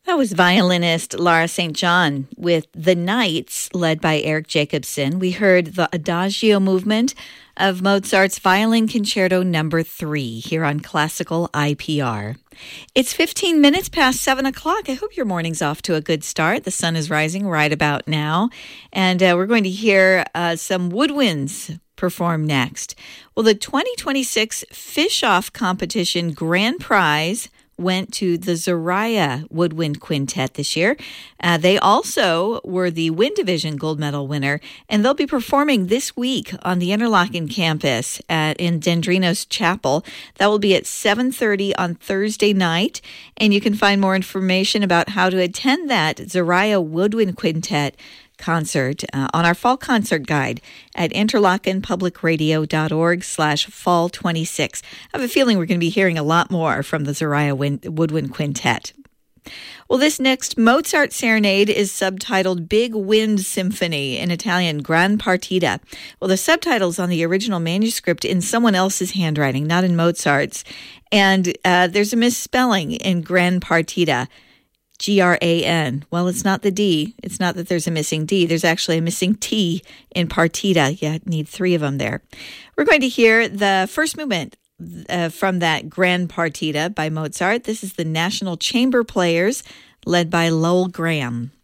That was violinist Lara St. John with The Knights, led by Eric Jacobson. We heard the Adagio movement of Mozart's Violin Concerto No. 3 here on Classical IPR. It's 15 minutes past 7 o'clock. I hope your morning's off to a good start. The sun is rising right about now. And we're going to hear some woodwinds perform next. Well, the 2026 Fish-Off Competition Grand Prize went to the Zoraya Woodwind Quintet this year. They also were the Wind Division Gold Medal winner, and they'll be performing this week on the Interlaken campus in Dendrinos Chapel. That will be at 7:30 on Thursday night, and you can find more information about how to attend that Zoraya Woodwind Quintet concert on our fall concert guide at interlakenpublicradio.org/fall26. I have a feeling we're going to be hearing a lot more from the Zoraya Woodwind Quintet. Well, this next Mozart serenade is subtitled Big Wind Symphony, in Italian, Gran Partita. Well, the subtitle's on the original manuscript in someone else's handwriting, not in Mozart's. And there's a misspelling in Gran Partita. Gran. Well, it's not the D. It's not that there's a missing D. There's actually a missing T in partita. You need three of them there. We're going to hear the first movement from that Gran Partita by Mozart. This is the National Chamber Players, led by Lowell Graham.